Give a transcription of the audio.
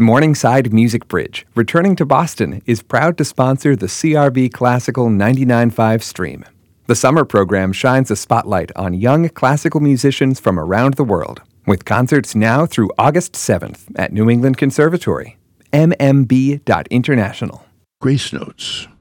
Morningside Music Bridge, returning to Boston, is proud to sponsor the CRB Classical 99.5 stream. The summer program shines a spotlight on young classical musicians from around the world, with concerts now through August 7th at New England Conservatory. mmb.international. Grace Notes